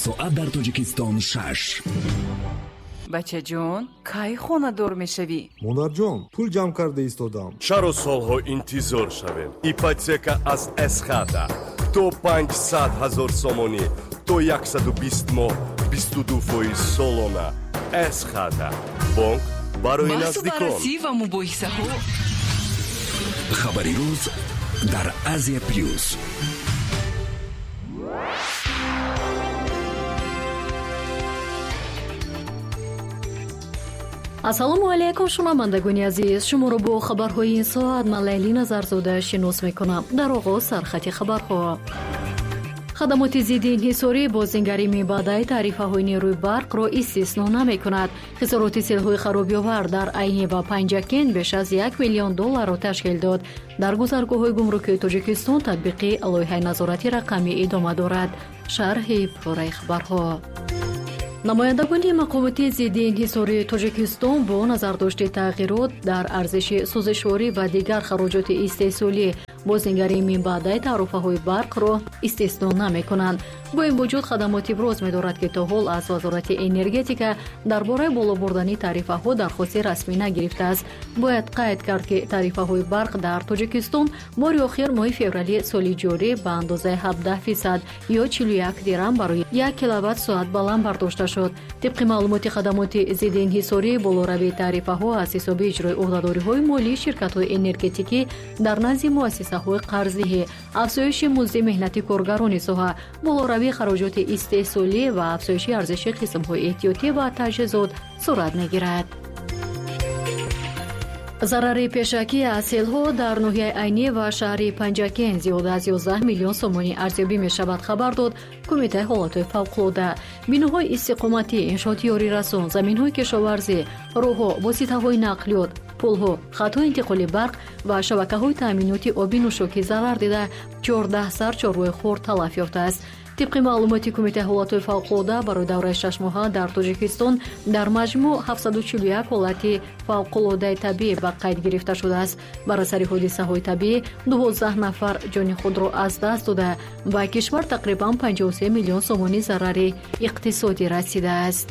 ساعت در تاجیکستان 6. بچه جون کی خانه دور میشوی؟ مادر جان پول جمع کرده ایستادم. چرا سالها انتظار شویم؟ ایپاتека از اسخادا تو 500,000 сомони تو 120 ماه 22% солона. اسخادا бонк барои наздикон. барасӣ ва мубоҳисаҳо. хабари рӯз дар Азия плюс. ассалому алайкум шунавандагони азиз, шуморо бо хабарҳои ин соат ман Лайли Назарзода шинос мекунам. дар оғоз сархати хабарҳо. хадамоти зидди инҳисорӣ бо зингари мебаъдаи тарифаҳои нерӯи барқро истисно намекунад. хисороти селҳои харобиовар дар айни ва панҷакент беш аз $1 миллион ташкил дод. дар гузаргоҳҳои гумрукии тоҷикистон татбиқи лоиҳаи назорати рақамӣ идома дорад. шарҳи пурраи хабарҳо. намояндагони мақомоти зидди инҳисории тоҷикистон бо назардошти тағйирот дар арзиши сӯзишворӣ ва дигар хароҷоти истеҳсолӣ бо зингари минбаъдаи таърифаҳои барқро истисно намекунанд. бо ин вуҷуд хадамот иброз медорад ки то ҳол аз вазорати энергетика дар бораи боло бурдани тарифаҳо дархости расмӣ нагирифтааст. бояд қайд кард ки тарифаҳои барқ дар тоҷикистон бори охир моҳи феврали соли ҷорӣ ба андозаи 17% ё 41 дирам барои 1 киловатт-соат баланд бардошта шуд. тибқи маълумоти хадамоти зидди инҳисорӣ болоравии тарифаҳо аз ҳисоби иҷрои ӯҳдадориҳои молии ширкатҳои энергетикӣ дар назди муассисаҳои қарзиҳӣ, афзоиши музди меҳнати коргарони соҳа, болоравии хароҷоти истеҳсолӣ ва афзоиши арзиши қисмҳои эҳтиётӣ ва таҷҳизот сурат мегирад. зарари пешакӣ аз селҳо дар ноҳияи айни ва шаҳри панҷакент зиёда аз 11 миллион сомонӣ арзёбӣ мешавад, хабар дод кумитаи ҳолатҳои фавқулодда. биноҳои истиқоматӣ, иншоати ёрирасон, заминҳои кишоварзӣ, роҳҳо, воситаҳои нақлиёт, пулҳо, хатҳои интиқоли барқ ва шабакаҳои таъминоти оби нӯшокӣ зарар дида 14 сар чорвои хурд талаф ёфтааст. тибқи маълумоти кумитаи ҳолатҳои фавқулодда барои давраи 6 моҳа дар тоҷикистон дар маҷмӯъ 741 ҳолати фавқулоддаи табиӣ ба қайд гирифта шудааст. бар асари ҳодисаҳои табиӣ 12 нафар ҷони худро аз даст дода ба кишвар тақрибан 53 миллион сомонӣ зарари иқтисодӣ расидааст.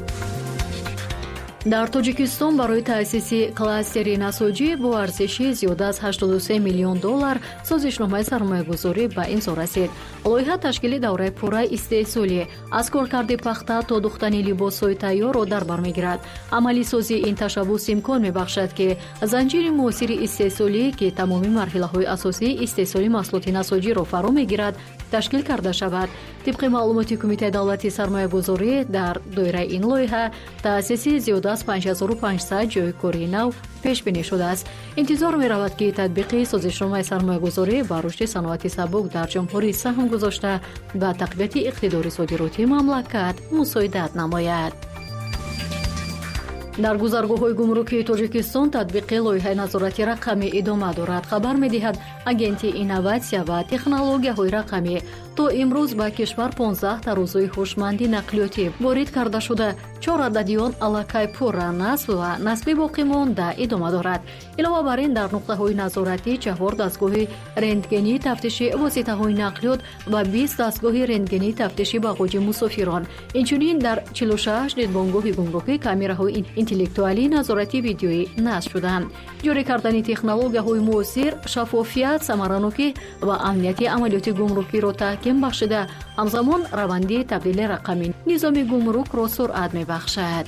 дар тоҷикистон барои таъсиси кластери насоҷӣ бо арзиши зиёда аз $83 миллион созишномаи сармоягузорӣ ба имзо расид. лоиҳа ташкили давраи пурраи истеҳсолӣ аз коркарди пахта то духтани либосҳои тайёрро дар бар мегирад. амалисозии ин ташаббус имкон мебахшад ки занҷири муосири истеҳсолӣ ки тамоми марҳилаҳои асосии истеҳсоли маҳсулоти насоҷиро фаро мегирад ташкил карда шавад. тибқи маълумоти кумитаи давлати сармоягузорӣ дар доираи ин лоиҳа таъсиси зиёда аз 5500 ҷойи кори нав пешбинӣ шудааст. интизор меравад ки татбиқи созишномаи сармоягузорӣ ба рушди саноати сабук дар ҷумҳурӣ саҳм гузошта ба тақвияти иқтидори содиротии мамлакат мусоидат намояд. дар гузаргоҳҳои гумрукии тоҷикистон татбиқи лоиҳаи назорати рақамӣ идома дорад. хабар медиҳад агенти инноватсия ва технологияҳои рақамӣ то имрӯз ба кишвар 15 тарӯзои ҳушмандӣ нақлиётӣ ворид карда шуда 4 ададиён аллакай пурра насб ва насби боқӣ монда идома дорад. илова бар ин дар нуқтаҳои назоратӣ 4 дастгоҳи рентгении тафтиши воситаҳои нақлиёт ва 20 дастгоҳи рентгении тафтиши бағоҷи мусофирон, инчунин дар 46 дидбонгоҳи гумрукӣ камераҳои интеллектуалии назорати видеоӣ насб шуданд. ҷорӣ кардани технологияҳои муосир шаффофият, самаранокӣ ва амнияти амалиёти гумрукиро таҳким бахшида ҳамзамон раванди табдили рақами низоми гумрукро суръат мебахшад.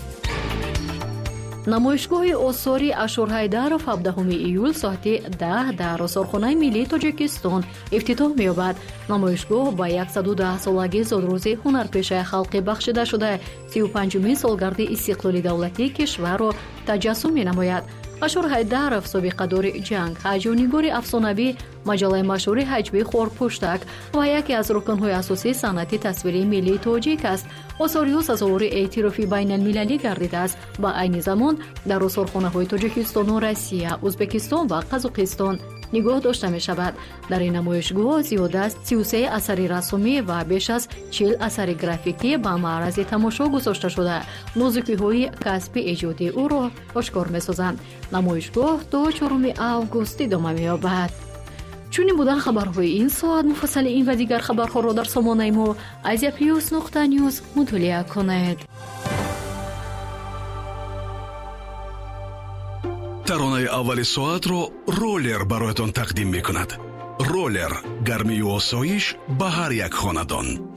намоишгоҳи осори Ашур Ҳайдаров 17 июл соати 10 дар осорхонаи миллии Тоҷикистон ифтитоҳ меёбад. намоишгоҳ ба 110 солаги зодрӯзи ҳунарпешаи халқӣ бахшида шуда 35-умин солгарди истиқлоли давлатии кишварро таҷассум менамояд. Ашур Ҳайдаров собиқадори ҷанг, ҳаҷонигори афсонавӣ, маҷалаи машҳури ҳаҷви Хорпуштак ва яке аз рукнҳои асосии санъати тасвирии миллии тоҷик аст. осори ӯ сазовори эътирофи байналмилалӣ гардидааст. ба айни замон дар осорхонаҳои Тоҷикистону Россия, Ӯзбекистон ва Қазоқистон нигоҳ дошта мешавад. дар ин намоишгоҳ зиёда аз 33 асари расомӣ ва беш аз 40 асари графикӣ ба маърази тамошо гузошта шуда нозукиҳои касби эҷодии ӯро ошкор месозанд. намоишгоҳ то 4 август идома меёбад. چون این بودن خبرهای این ساعت. مفصل این و دیگر خبرها را در سامانه ما aziaplius.news مطالعه کنید. таронаи аввали соатро роллер бароятон тақдим мекунад. роллер гармию осоиш ба ҳар як хонадон.